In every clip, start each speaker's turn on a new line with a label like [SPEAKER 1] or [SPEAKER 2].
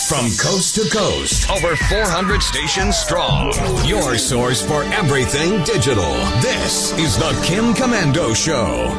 [SPEAKER 1] From coast to coast, over 400 stations strong. Your source for everything digital. This is the Kim Komando Show.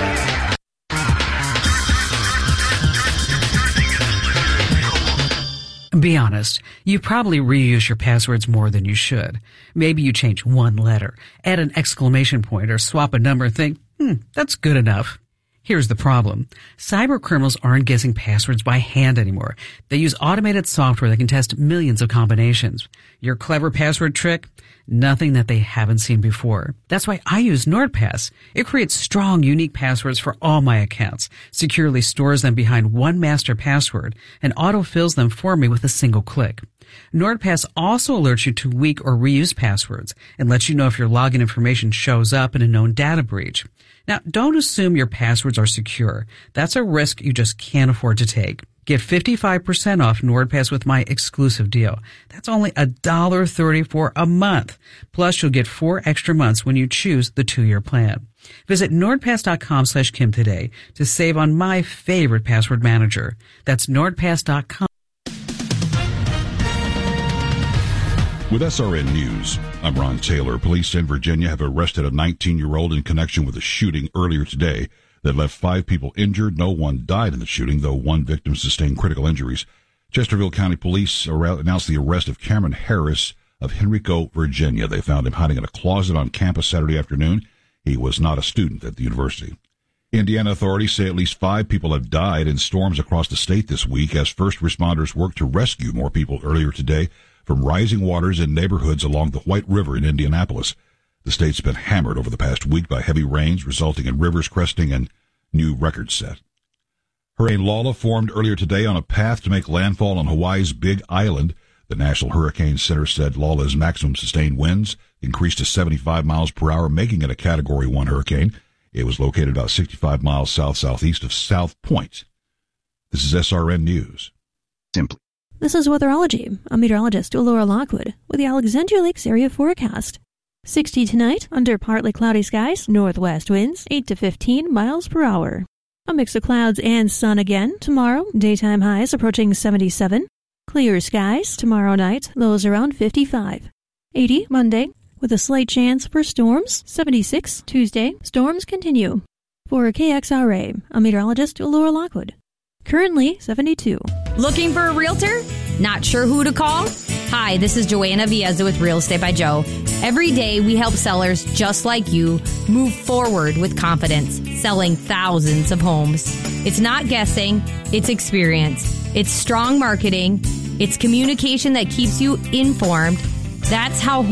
[SPEAKER 2] Be honest, you probably reuse your passwords more than you should. Maybe you change one letter, add an exclamation point, or swap a number and think, that's good enough. Here's the problem. Cyber criminals aren't guessing passwords by hand anymore. They use automated software that can test millions of combinations. Your clever password trick? Nothing that they haven't seen before. That's why I use NordPass. It creates strong, unique passwords for all my accounts, securely stores them behind one master password, and autofills them for me with a single click. NordPass also alerts you to weak or reused passwords and lets you know if your login information shows up in a known data breach. Now, don't assume your passwords are secure. That's a risk you just can't afford to take. Get 55% off NordPass with my exclusive deal. That's only $1.34 a month. Plus, you'll get 4 extra months when you choose the 2-year plan. Visit nordpass.com/Kim today to save on my favorite password manager. That's nordpass.com.
[SPEAKER 3] With SRN News, I'm Ron Taylor. Police in Virginia have arrested a 19-year-old in connection with a shooting earlier today that left 5 people injured. No one died in the shooting, though one victim sustained critical injuries. Chesterfield County Police announced the arrest of Cameron Harris of Henrico, Virginia. They found him hiding in a closet on campus Saturday afternoon. He was not a student at the university. Indiana authorities say at least 5 people have died in storms across the state this week as first responders worked to rescue more people earlier today from rising waters in neighborhoods along the White River in Indianapolis. The state's been hammered over the past week by heavy rains, resulting in rivers cresting and new records set. Hurricane Lola formed earlier today on a path to make landfall on Hawaii's Big Island. The National Hurricane Center said Lola's maximum sustained winds increased to 75 miles per hour, making it a Category 1 hurricane. It was located about 65 miles south-southeast of South Point. This is SRN News. Simply.
[SPEAKER 4] This is Weatherology. I'm meteorologist Laura Lockwood with the Alexandria Lakes area forecast. 60 tonight, under partly cloudy skies, northwest winds, 8 to 15 miles per hour. A mix of clouds and sun again tomorrow, daytime highs approaching 77. Clear skies tomorrow night, lows around 55. 80 Monday, with a slight chance for storms, 76 Tuesday, storms continue. For KXRA, I'm meteorologist Laura Lockwood. Currently 72.
[SPEAKER 5] Looking for a realtor? Not sure who to call? Hi, this is Joanna Viezza with Real Estate by Joe. Every day we help sellers just like you move forward with confidence, selling thousands of homes. It's not guessing, it's experience. It's strong marketing. It's communication that keeps you informed. That's how